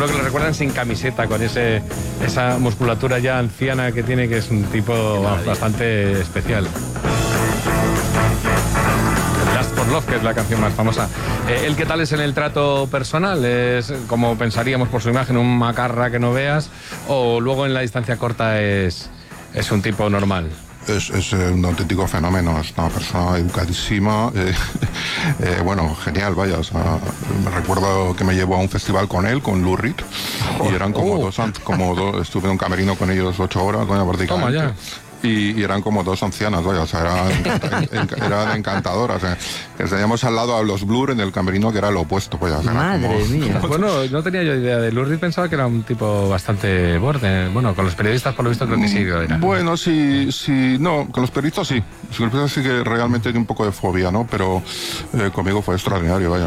seguro que lo recuerdan sin camiseta, con esa musculatura ya anciana que tiene, que es un tipo bastante especial. Last for Love, que es la canción más famosa. ¿El qué tal es en el trato personal? ¿Es como pensaríamos por su imagen, un macarra que no veas? ¿O luego en la distancia corta es un tipo normal? Es un auténtico fenómeno, es una persona educadísima, bueno, genial, vaya, o sea, me recuerdo que me llevó a un festival con él, con Lou Reed, y eran como dos, estuve en un camerino con ellos 8 horas, coño, prácticamente. Toma ya. Y eran como dos ancianas, vaya, o sea, eran encantadoras. Que teníamos al lado a los Blur en el camerino, que era lo opuesto, pues. Madre mía. Bueno, no tenía yo idea de Lou Reed, pensaba que era un tipo bastante borde. Bueno, con los periodistas, por lo visto, creo que sí era. Bueno, sí, no, con los periodistas sí. Con los periodistas sí que realmente hay un poco de fobia, ¿no? Pero conmigo fue extraordinario, vaya.